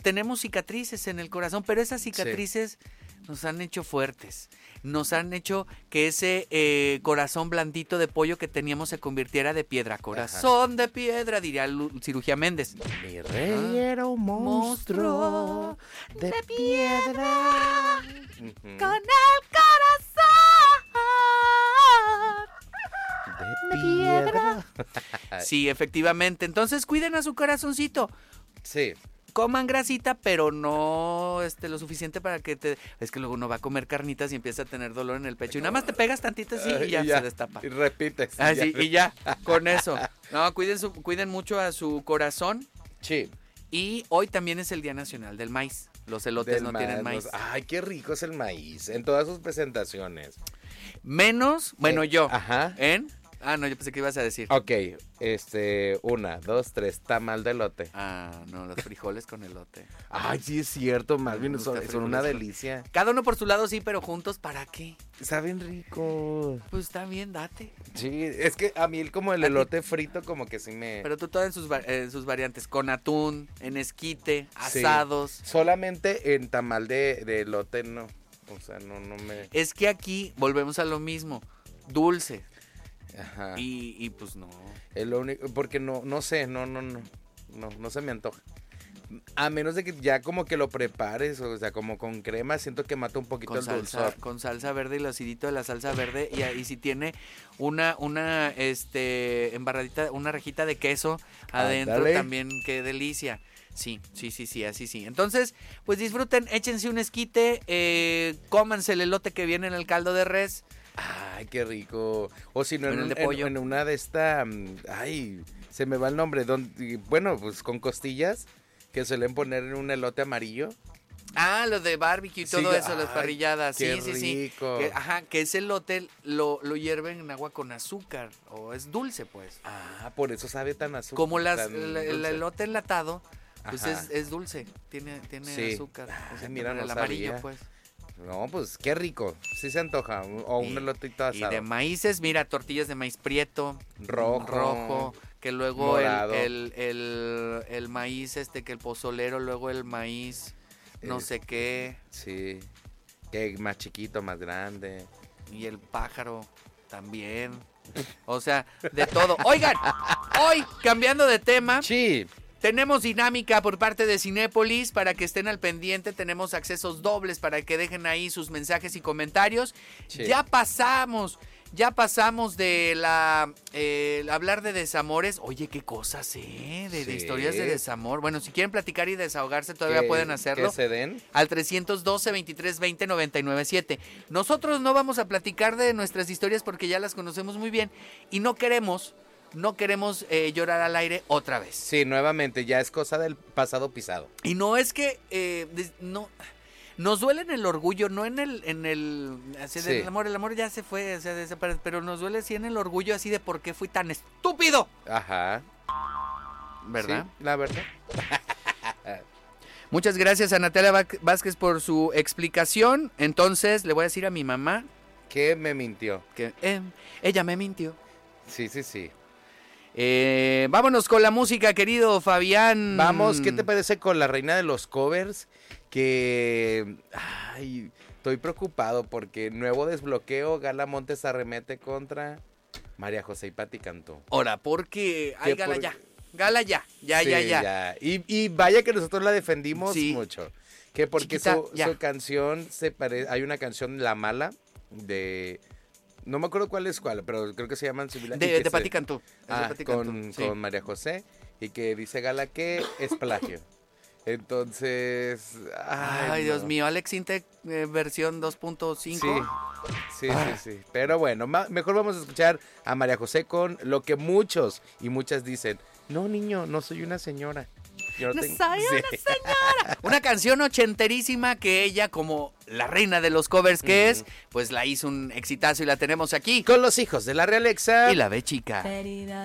tenemos cicatrices en el corazón, pero esas cicatrices nos han hecho fuertes. Nos han hecho que ese corazón blandito de pollo que teníamos se convirtiera de piedra. Corazón de piedra, diría Cirugía Méndez. Mi rey era un monstruo de piedra. Con el corazón de piedra. Sí, efectivamente. Entonces cuiden a su corazoncito. Sí. Coman grasita, pero no lo suficiente para que te... Es que luego uno va a comer carnitas y empieza a tener dolor en el pecho. Y nada más te pegas tantito así y ya se destapa. Y repites. Sí, y ya, con eso. No, cuiden mucho a su corazón. Sí. Y hoy también es el Día Nacional del Maíz. Los elotes no tienen maíz. Ay, qué rico es el maíz en todas sus presentaciones. Menos, bueno, yo. Ajá. No, yo pensé que ibas a decir. Ok, 1, 2, 3, tamal de elote. No, los frijoles con elote. Ay, sí es cierto, más bien son una delicia. Cada uno por su lado sí, pero juntos, ¿para qué? Saben rico. Pues está bien, date. Sí, es que a mí como el elote frito como que sí me... Pero tú todas en sus variantes, con atún, en esquite, asados. Sí. Solamente en tamal de elote no, o sea, no me... Es que aquí volvemos a lo mismo, dulce. Ajá. Y pues no. Es lo único, porque no sé, no se me antoja. A menos de que ya como que lo prepares, o sea, como con crema, siento que mata un poquito el dulzor. Con salsa verde y el acidito de la salsa verde. Y si tiene una embarradita, una rejita de queso adentro, también, qué delicia. Sí, así sí. Entonces, pues disfruten, échense un esquite, cómanse el elote que viene en el caldo de res. Ay, qué rico. O si no, en una de esta, se me va el nombre, bueno, pues con costillas que suelen poner en un elote amarillo. Lo de barbecue y todo eso, las parrilladas. Qué sí. rico. Que ese elote lo hierven en agua con azúcar, o es dulce, pues. Por eso sabe tan azúcar. Como el elote enlatado, pues es dulce, tiene azúcar. Mira, el no amarillo, sabía. pues. No, pues qué rico, sí se antoja, o un elotito asado. Y de maíces, mira, tortillas de maíz prieto, rojo, que luego el maíz, que el pozolero, luego el maíz, no sé qué. Sí, que más chiquito, más grande. Y el pájaro también. O sea, de todo. Oigan, hoy, cambiando de tema. Sí. Tenemos dinámica por parte de Cinépolis para que estén al pendiente. Tenemos accesos dobles para que dejen ahí sus mensajes y comentarios. Sí. Ya pasamos de hablar de desamores. Oye, qué cosas, de historias de desamor. Bueno, si quieren platicar y desahogarse, todavía pueden hacerlo. Que se den. Al 312-2320-997. Nosotros no vamos a platicar de nuestras historias porque ya las conocemos muy bien y no queremos llorar al aire otra vez. Sí, nuevamente, ya es cosa del pasado pisado. Y no es que no nos duele en el orgullo, no en el así del amor. El amor ya se fue, o sea, desaparece, pero nos duele sí en el orgullo así de por qué fui tan estúpido. Ajá. ¿Verdad? Sí, la verdad. Muchas gracias a Natalia Vázquez por su explicación. Entonces, le voy a decir a mi mamá que me mintió. Que ella me mintió. Sí. Vámonos con la música, querido Fabián. Vamos, ¿qué te parece con la reina de los covers? Que estoy preocupado porque nuevo desbloqueo, Gala Montes arremete contra María José y Pati Cantú. Ahora, porque Gala ya. Y vaya que nosotros la defendimos mucho. Que porque su canción hay una canción La Mala de... No me acuerdo cuál, pero creo que se llaman similares. De Pati Cantú. Con María José. Y que dice Gala que es plagio. Entonces... Ay, Dios mío, Alex Intec versión 2.5. Sí. Pero bueno, mejor vamos a escuchar a María José con lo que muchos y muchas dicen. No, niño, no soy una señora. Soy una señora. Una canción ochenterísima que ella, como la reina de los covers que es, pues la hizo un exitazo y la tenemos aquí. Con los hijos de la Realexa y la B chica.